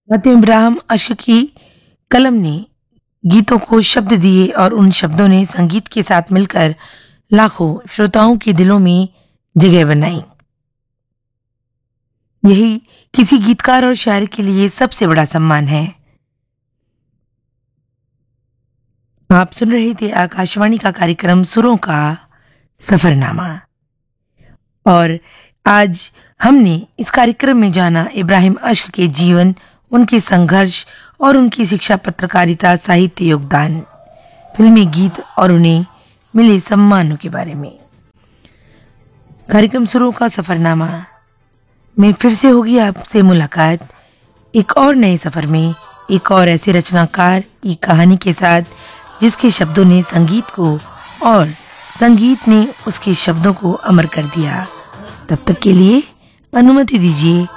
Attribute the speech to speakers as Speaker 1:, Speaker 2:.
Speaker 1: हातिम इब्राहिम अश्क की कलम ने गीतों को शब्द दिए और उन शब्दों ने संगीत के साथ मिलकर लाखों श्रोताओं के दिलों में जगह बनाई। यही किसी गीतकार और शायर के लिए सबसे बड़ा सम्मान है। आप सुन रहे थे आकाशवाणी का कार्यक्रम सुरों का सफरनामा और आज हमने इस कार्यक्रम में जाना इब्राहिम अश्क के जीवन, उनके संघर्ष और उनकी शिक्षा, पत्रकारिता, साहित्य योगदान, फिल्मी गीत और उन्हें मिले सम्मानों के बारे में। कार्यक्रम सुरों का सफरनामा में फिर से होगी आपसे मुलाकात एक और नए सफर में, एक और ऐसे रचनाकार की कहानी के साथ जिसके शब्दों ने संगीत को और संगीत ने उसके शब्दों को अमर कर दिया। तब तक के लिए अनुमति दीजिए